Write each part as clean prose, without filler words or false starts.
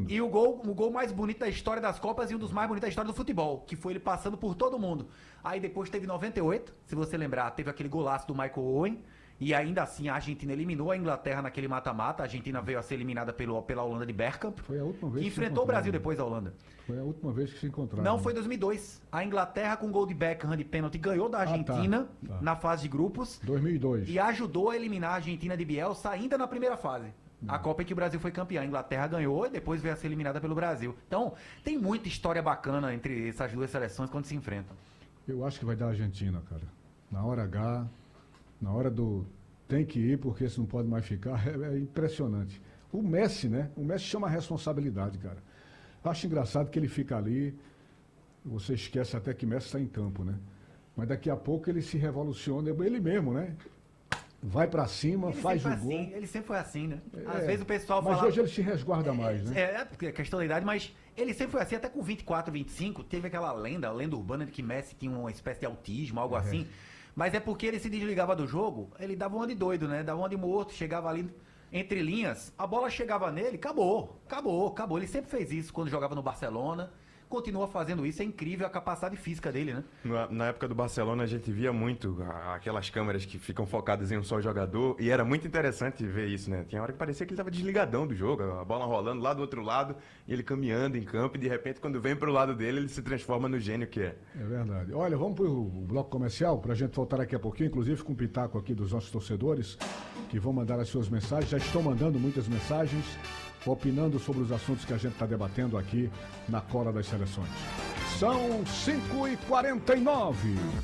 mundo. E o gol mais bonito da história das Copas e um dos mais bonitos da história do futebol, que foi ele passando por todo mundo. Aí depois teve 98, se você lembrar, teve aquele golaço do Michael Owen, e ainda assim a Argentina eliminou a Inglaterra naquele mata-mata. A Argentina veio a ser eliminada pela Holanda de Bergkamp, Foi a última vez que enfrentou o Brasil depois da Holanda. Foi a última vez que se encontraram. Não, foi em 2002. A Inglaterra, com gol de Beckham de pênalti, ganhou da Argentina tá. na fase de grupos. 2002. E ajudou a eliminar a Argentina de Bielsa ainda na primeira fase. A Copa em que o Brasil foi campeão. A Inglaterra ganhou e depois veio a ser eliminada pelo Brasil. Então, tem muita história bacana entre essas duas seleções quando se enfrentam. Eu acho que vai dar a Argentina, cara. Na hora H, na hora do... Tem que ir, porque se não pode mais ficar, é impressionante. O Messi, né? O Messi chama a responsabilidade, cara. Acho engraçado que ele fica ali, você esquece até que Messi está em campo, né? Mas daqui a pouco ele se revoluciona, ele mesmo, né? Vai pra cima, faz o gol. Assim, ele sempre foi assim, né? Às vezes o pessoal fala... Mas hoje ele se resguarda mais, né? É questão da idade, mas ele sempre foi assim, até com 24, 25, teve aquela lenda urbana de que Messi tinha uma espécie de autismo, algo assim. Mas é porque ele se desligava do jogo, ele dava uma de doido, né? Dava uma de morto, chegava ali entre linhas, a bola chegava nele, acabou. Ele sempre fez isso quando jogava no Barcelona. Continua fazendo isso, é incrível a capacidade física dele, né? Na época do Barcelona a gente via muito aquelas câmeras que ficam focadas em um só jogador, e era muito interessante ver isso, né? Tinha hora que parecia que ele estava desligadão do jogo, a bola rolando lá do outro lado, e ele caminhando em campo, e de repente quando vem pro lado dele ele se transforma no gênio que é. É verdade. Olha, vamos pro bloco comercial, pra gente voltar daqui a pouquinho, inclusive com um pitaco aqui dos nossos torcedores, que vão mandar as suas mensagens, já estão mandando muitas mensagens, opinando sobre os assuntos que a gente está debatendo aqui na Cola das Seleções. São 5h49.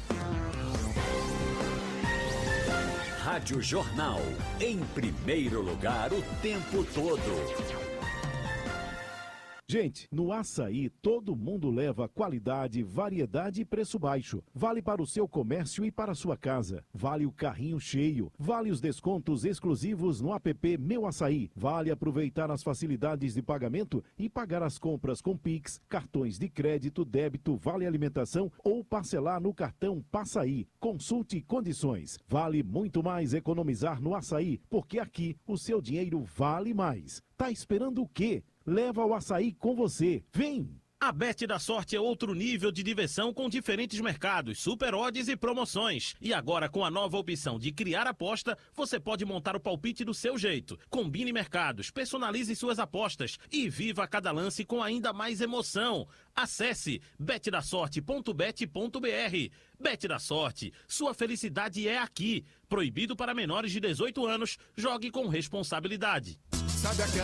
Rádio Jornal, em primeiro lugar o tempo todo. Gente, no açaí todo mundo leva qualidade, variedade e preço baixo. Vale para o seu comércio e para a sua casa. Vale o carrinho cheio. Vale os descontos exclusivos no app Meu Açaí. Vale aproveitar as facilidades de pagamento e pagar as compras com Pix, cartões de crédito, débito, vale alimentação ou parcelar no cartão Passaí. Consulte condições. Vale muito mais economizar no açaí, porque aqui o seu dinheiro vale mais. Tá esperando o quê? Leva o açaí com você. Vem! A Bet da Sorte é outro nível de diversão com diferentes mercados, super odds e promoções. E agora com a nova opção de criar aposta, você pode montar o palpite do seu jeito. Combine mercados, personalize suas apostas e viva cada lance com ainda mais emoção. Acesse betdasorte.bet.br. Bet da Sorte, sua felicidade é aqui. Proibido para menores de 18 anos, jogue com responsabilidade.